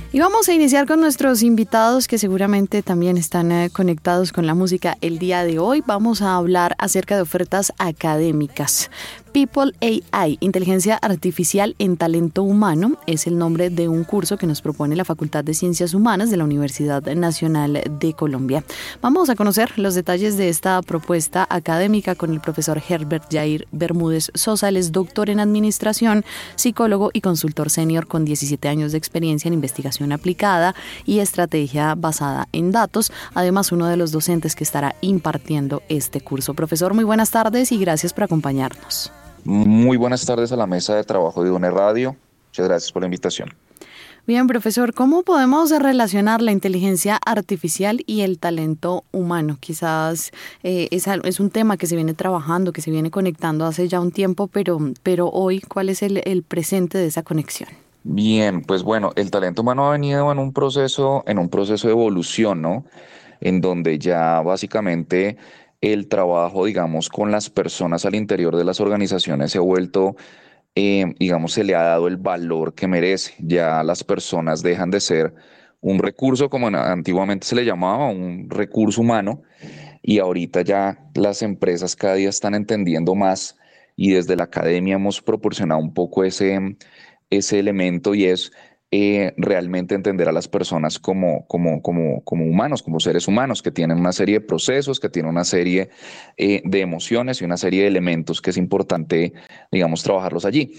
Y vamos a iniciar con nuestros invitados que seguramente también están conectados con la música el día de hoy. Vamos a hablar acerca de ofertas académicas. People AI, Inteligencia Artificial en Talento Humano, es el nombre de un curso que nos propone la Facultad de Ciencias Humanas de la Universidad Nacional de Colombia. Vamos a conocer los detalles de esta propuesta académica con el profesor Herbert Jair Bermúdez Sosa. Él es doctor en Administración, psicólogo y consultor senior con 17 años de experiencia en investigación aplicada y estrategia basada en datos. Además, uno de los docentes que estará impartiendo este curso. Profesor, muy buenas tardes y gracias por acompañarnos. Muy buenas tardes a la mesa de trabajo de UNE Radio. Muchas gracias por la invitación. Bien, profesor, ¿cómo podemos relacionar la inteligencia artificial y el talento humano? Quizás es un tema que se viene trabajando, que se viene conectando hace ya un tiempo, pero hoy, ¿cuál es el presente de esa conexión? Bien, pues bueno, el talento humano ha venido en un proceso de evolución, ¿no? En donde ya básicamente el trabajo, digamos, con las personas al interior de las organizaciones se ha vuelto, digamos, se le ha dado el valor que merece. Ya las personas dejan de ser un recurso, como antiguamente se le llamaba, un recurso humano, y ahorita ya las empresas cada día están entendiendo más y desde la academia hemos proporcionado un poco ese elemento y es realmente entender a las personas como humanos, como seres humanos que tienen una serie de procesos, que tienen una serie de emociones y una serie de elementos que es importante, digamos, trabajarlos allí.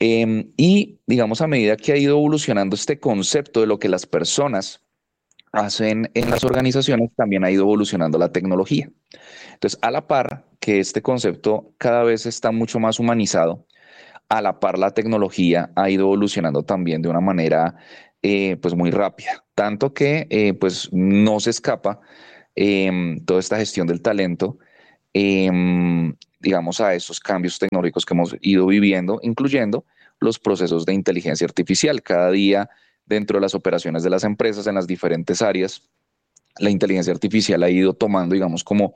Y, digamos, a medida que ha ido evolucionando este concepto de lo que las personas hacen en las organizaciones, también ha ido evolucionando la tecnología. Entonces, a la par que este concepto cada vez está mucho más humanizado, a la par la tecnología ha ido evolucionando también de una manera pues muy rápida, tanto que pues no se escapa toda esta gestión del talento, digamos, a esos cambios tecnológicos que hemos ido viviendo, incluyendo los procesos de inteligencia artificial. Cada día dentro de las operaciones de las empresas en las diferentes áreas, la inteligencia artificial ha ido tomando, digamos, como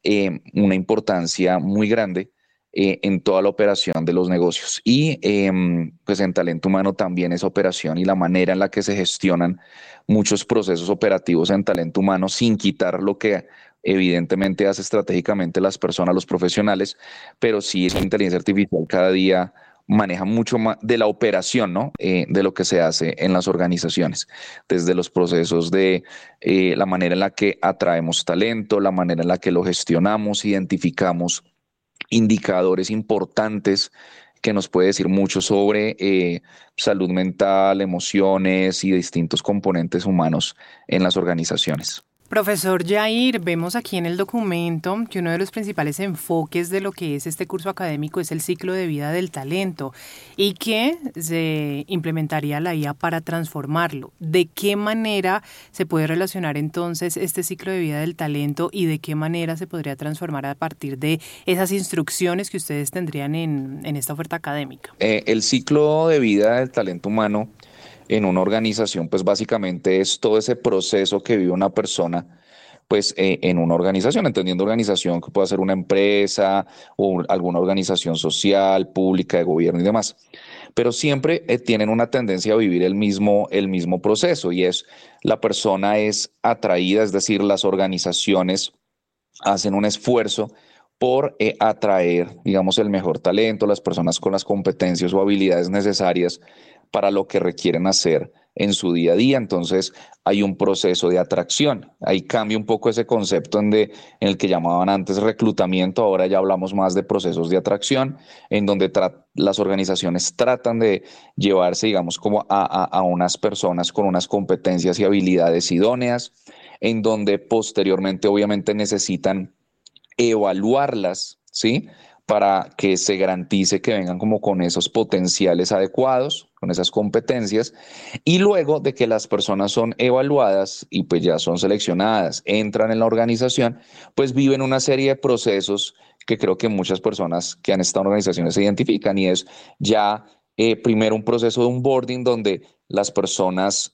una importancia muy grande en toda la operación de los negocios. Y pues en talento humano también esa operación y la manera en la que se gestionan muchos procesos operativos en talento humano sin quitar lo que evidentemente hace estratégicamente las personas, los profesionales, pero sí esa inteligencia artificial cada día maneja mucho más de la operación, ¿no? De lo que se hace en las organizaciones, desde los procesos de la manera en la que atraemos talento, la manera en la que lo gestionamos, identificamos indicadores importantes que nos puede decir mucho sobre salud mental, emociones y distintos componentes humanos en las organizaciones. Profesor Jair, vemos aquí en el documento que uno de los principales enfoques de lo que es este curso académico es el ciclo de vida del talento y que se implementaría la IA para transformarlo. ¿De qué manera se puede relacionar entonces este ciclo de vida del talento y de qué manera se podría transformar a partir de esas instrucciones que ustedes tendrían en esta oferta académica? El ciclo de vida del talento humano en una organización, pues básicamente es todo ese proceso que vive una persona, pues en una organización, entendiendo organización que pueda ser una empresa o alguna organización social, pública, de gobierno y demás. Pero siempre tienen una tendencia a vivir el mismo proceso y es la persona es atraída, es decir, las organizaciones hacen un esfuerzo por atraer, digamos, el mejor talento, las personas con las competencias o habilidades necesarias para lo que requieren hacer en su día a día. Entonces hay un proceso de atracción. Ahí cambia un poco ese concepto en el que llamaban antes reclutamiento, ahora ya hablamos más de procesos de atracción, en donde las organizaciones tratan de llevarse, digamos, como a unas personas con unas competencias y habilidades idóneas, en donde posteriormente obviamente necesitan evaluarlas, ¿sí? Para que se garantice que vengan como con esos potenciales adecuados, con esas competencias, y luego de que las personas son evaluadas y pues ya son seleccionadas, entran en la organización, pues viven una serie de procesos que creo que muchas personas que han estado en organizaciones se identifican y es ya primero un proceso de onboarding donde las personas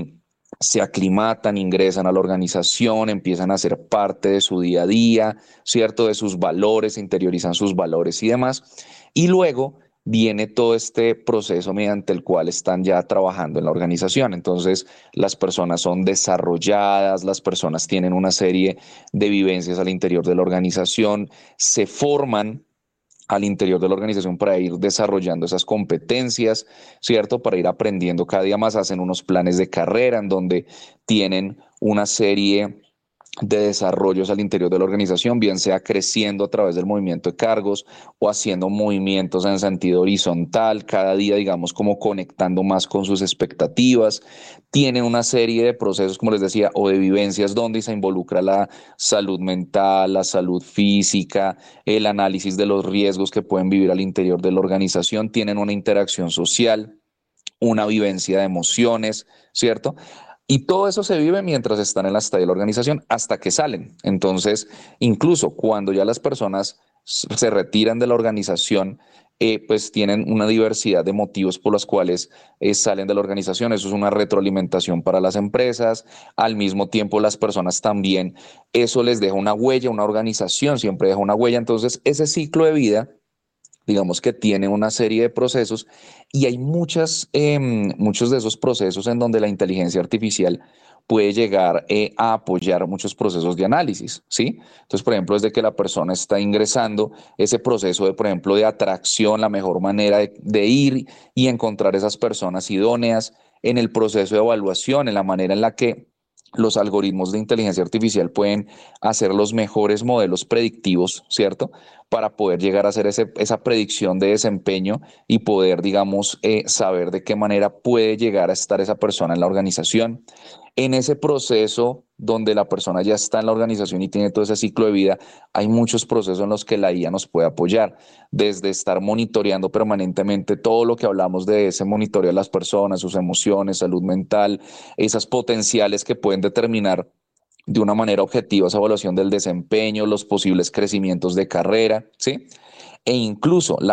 se aclimatan, ingresan a la organización, empiezan a ser parte de su día a día, ¿cierto? De sus valores, interiorizan sus valores y demás. Y luego viene todo este proceso mediante el cual están ya trabajando en la organización. Entonces, las personas son desarrolladas, las personas tienen una serie de vivencias al interior de la organización, se forman al interior de la organización para ir desarrollando esas competencias, ¿cierto? Para ir aprendiendo cada día más, hacen unos planes de carrera en donde tienen una serie de desarrollos al interior de la organización, bien sea creciendo a través del movimiento de cargos o haciendo movimientos en sentido horizontal, cada día, digamos, como conectando más con sus expectativas. Tienen una serie de procesos, como les decía, o de vivencias donde se involucra la salud mental, la salud física, el análisis de los riesgos que pueden vivir al interior de la organización. Tienen una interacción social, una vivencia de emociones, ¿cierto? Y todo eso se vive mientras están en la estadía de la organización hasta que salen. Entonces, incluso cuando ya las personas se retiran de la organización, pues tienen una diversidad de motivos por los cuales salen de la organización. Eso es una retroalimentación para las empresas. Al mismo tiempo, las personas también, eso les deja una huella, una organización siempre deja una huella. Entonces, ese ciclo de vida, digamos que tiene una serie de procesos y hay muchos de esos procesos en donde la inteligencia artificial puede llegar a apoyar muchos procesos de análisis, ¿sí? Entonces, por ejemplo, desde que la persona está ingresando, ese proceso de, por ejemplo, de atracción, la mejor manera de ir y encontrar esas personas idóneas, en el proceso de evaluación, en la manera en la que los algoritmos de inteligencia artificial pueden hacer los mejores modelos predictivos, ¿cierto? Para poder llegar a hacer esa predicción de desempeño y poder, digamos, saber de qué manera puede llegar a estar esa persona en la organización. En ese proceso donde la persona ya está en la organización y tiene todo ese ciclo de vida, hay muchos procesos en los que la IA nos puede apoyar, desde estar monitoreando permanentemente todo lo que hablamos de ese monitoreo de las personas, sus emociones, salud mental, esas potenciales que pueden determinar de una manera objetiva esa evaluación del desempeño, los posibles crecimientos de carrera, ¿sí? E incluso la